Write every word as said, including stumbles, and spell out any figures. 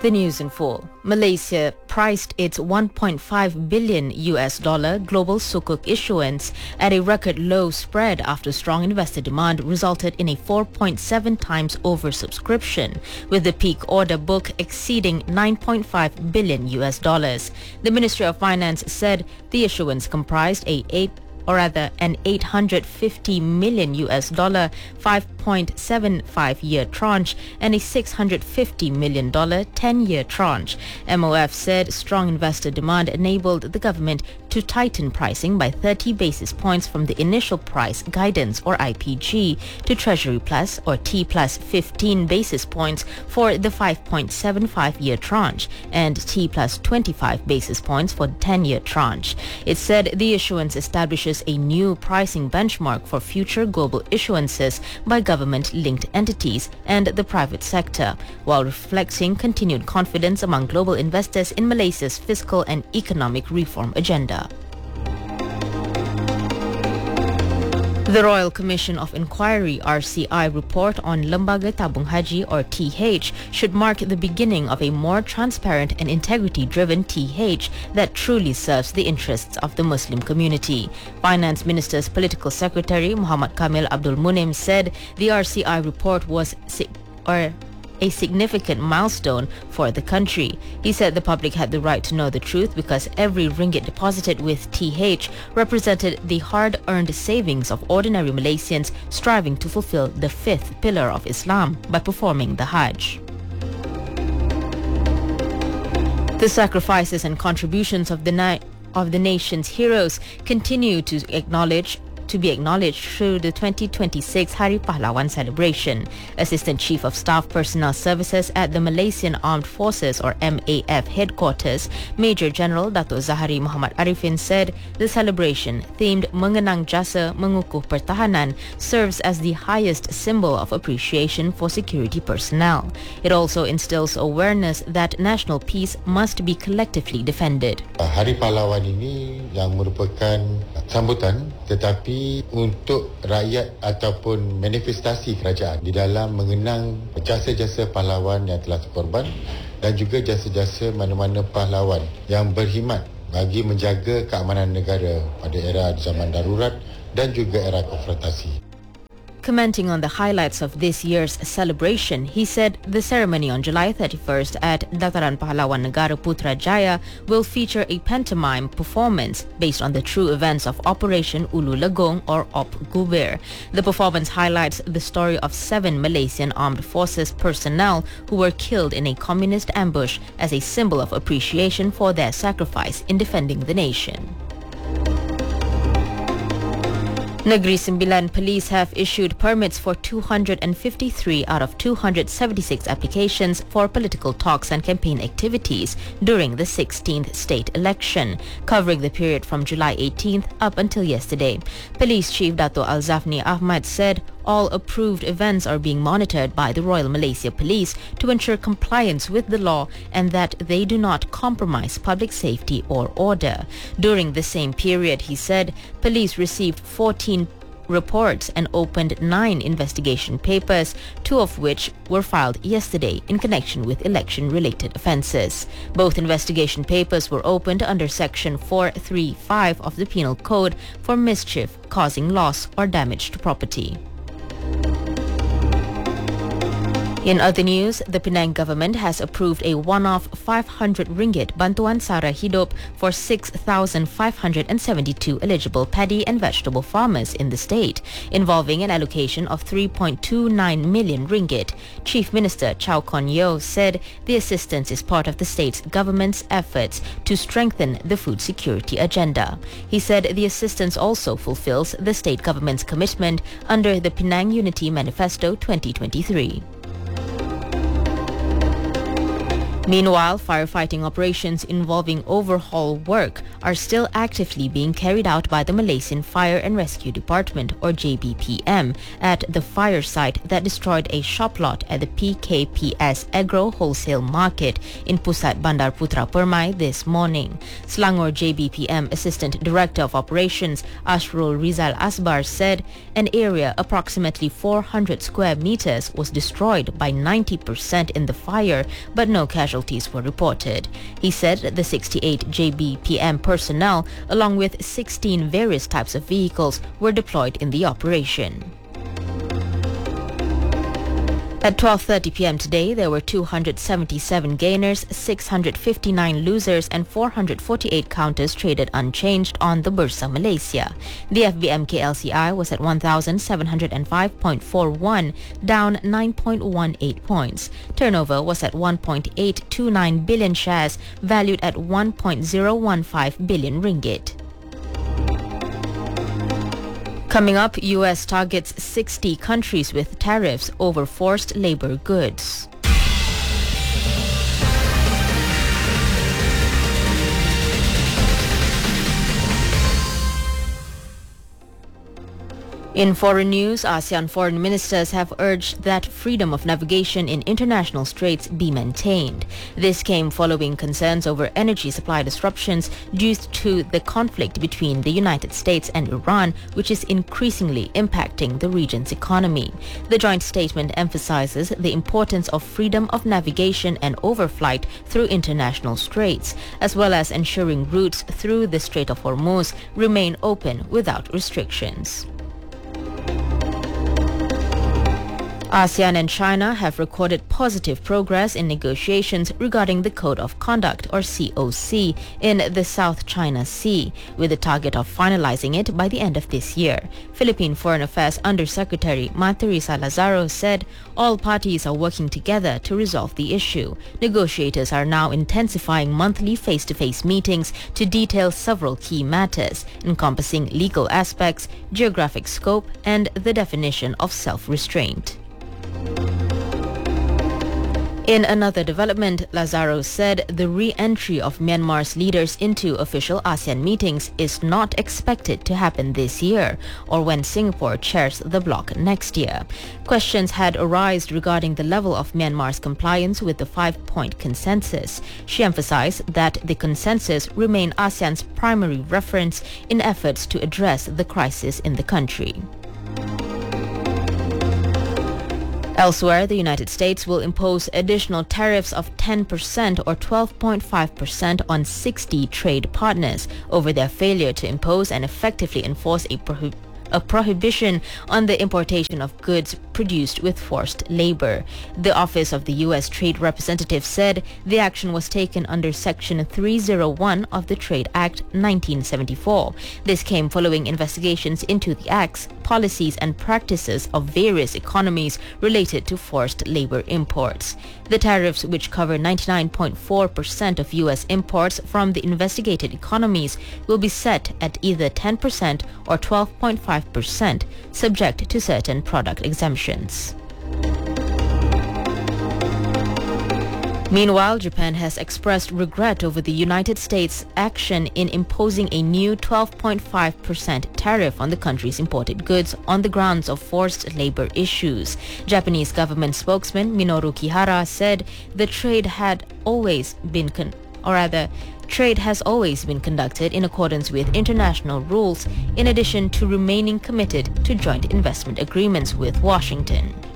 The news in full. Malaysia priced its one point five billion U S dollar global sukuk issuance at a record low spread after strong investor demand resulted in a four point seven times oversubscription, with the peak order book exceeding nine point five billion U S dollars. The Ministry of Finance said the issuance comprised a eight or rather an eight hundred fifty million U S dollar five point seven five year tranche and a six hundred fifty million dollar ten year tranche. M O F said strong investor demand enabled the government to tighten pricing by thirty basis points from the initial price guidance or I P G to Treasury Plus or T plus fifteen basis points for the five point seven five year tranche and T plus twenty-five basis points for the ten year tranche. It said the issuance establishes a new pricing benchmark for future global issuances by government-linked entities and the private sector, while reflecting continued confidence among global investors in Malaysia's fiscal and economic reform agenda. The Royal Commission of Inquiry R C I report on Lembaga Tabung Haji or T H should mark the beginning of a more transparent and integrity-driven T H that truly serves the interests of the Muslim community. Finance Minister's Political Secretary Muhammad Kamil Abdul Munim said the R C I report was si- or a significant milestone for the country. He said the public had the right to know the truth because every ringgit deposited with T H represented the hard-earned savings of ordinary Malaysians striving to fulfill the fifth pillar of Islam by performing the Hajj. The sacrifices and contributions of the na- of the nation's heroes continue to acknowledge to be acknowledged through the twenty twenty-six Hari Pahlawan celebration. Assistant Chief of Staff Personnel Services at the Malaysian Armed Forces or M A F headquarters, Major General Dato' Zahari Muhammad Arifin said the celebration, themed Mengenang Jasa Mengukuh Pertahanan, serves as the highest symbol of appreciation for security personnel. It also instills awareness that national peace must be collectively defended. Hari Pahlawan ini yang merupakan sambutan tetapi untuk rakyat ataupun manifestasi kerajaan di dalam mengenang jasa-jasa pahlawan yang telah terkorban dan juga jasa-jasa mana-mana pahlawan yang berkhidmat bagi menjaga keamanan negara pada era zaman darurat dan juga era konfrontasi. Commenting on the highlights of this year's celebration, he said the ceremony on July thirty-first at Dataran Pahlawan Negara Putrajaya will feature a pantomime performance based on the true events of Operation Ulu Legong or Op Gubir. The performance highlights the story of seven Malaysian Armed Forces personnel who were killed in a communist ambush as a symbol of appreciation for their sacrifice in defending the nation. Negeri Sembilan police have issued permits for two hundred fifty-three out of two hundred seventy-six applications for political talks and campaign activities during the sixteenth state election, covering the period from July eighteenth up until yesterday. Police Chief Dato' Alzafni Ahmad said all approved events are being monitored by the Royal Malaysia Police to ensure compliance with the law and that they do not compromise public safety or order. During the same period, he said, police received fourteen reports and opened nine investigation papers, two of which were filed yesterday in connection with election-related offences. Both investigation papers were opened under Section four thirty-five of the Penal Code for mischief causing loss or damage to property. In other news, the Penang government has approved a one-off five hundred ringgit Bantuan Sara Hidup for six thousand five hundred seventy-two eligible paddy and vegetable farmers in the state, involving an allocation of three point two nine million ringgit. Chief Minister Chow Kon Yeow said the assistance is part of the state's government's efforts to strengthen the food security agenda. He said the assistance also fulfills the state government's commitment under the Penang Unity Manifesto twenty twenty-three. Meanwhile, firefighting operations involving overhaul work are still actively being carried out by the Malaysian Fire and Rescue Department or J B P M at the fire site that destroyed a shop lot at the P K P S Agro Wholesale Market in Pusat Bandar Putra Permai this morning. Selangor J B P M Assistant Director of Operations Ashrul Rizal Asbar said an area approximately four hundred square meters was destroyed by ninety percent in the fire, but no casualties casualties were reported. He said the sixty-eight J B P M personnel, along with sixteen various types of vehicles, were deployed in the operation. At twelve thirty p m today, there were two hundred seventy-seven gainers, six hundred fifty-nine losers and four hundred forty-eight counters traded unchanged on the Bursa Malaysia. The F B M K L C I was at one thousand seven hundred five point four one, down nine point one eight points. Turnover was at one point eight two nine billion shares, valued at one point zero one five billion ringgit. Coming up, U S targets sixty countries with tariffs over forced labor goods. In foreign news, ASEAN foreign ministers have urged that freedom of navigation in international straits be maintained. This came following concerns over energy supply disruptions due to the conflict between the United States and Iran, which is increasingly impacting the region's economy. The joint statement emphasizes the importance of freedom of navigation and overflight through international straits, as well as ensuring routes through the Strait of Hormuz remain open without restrictions. ASEAN and China have recorded positive progress in negotiations regarding the Code of Conduct, or C O C, in the South China Sea, with the target of finalizing it by the end of this year. Philippine Foreign Affairs Undersecretary Martha Lazaro said all parties are working together to resolve the issue. Negotiators are now intensifying monthly face-to-face meetings to detail several key matters, encompassing legal aspects, geographic scope, and the definition of self-restraint. In another development, Lazaro said the re-entry of Myanmar's leaders into official ASEAN meetings is not expected to happen this year, or when Singapore chairs the bloc next year. Questions had arisen regarding the level of Myanmar's compliance with the five-point consensus. She emphasized that the consensus remained ASEAN's primary reference in efforts to address the crisis in the country. Elsewhere, the United States will impose additional tariffs of ten percent or twelve point five percent on sixty trade partners over their failure to impose and effectively enforce a prohib- a prohibition on the importation of goods produced with forced labor. The Office of the U S Trade Representative said the action was taken under Section three oh one of the Trade Act nineteen seventy-four. This came following investigations into the acts, policies and practices of various economies related to forced labor imports. The tariffs, which cover ninety-nine point four percent of U S imports from the investigated economies, will be set at either ten percent or twelve point five percent, subject to certain product exemptions. Meanwhile, Japan has expressed regret over the United States' action in imposing a new twelve point five percent tariff on the country's imported goods on the grounds of forced labor issues. Japanese government spokesman Minoru Kihara said the trade had always been con- or rather Trade has always been conducted in accordance with international rules, in addition to remaining committed to joint investment agreements with Washington.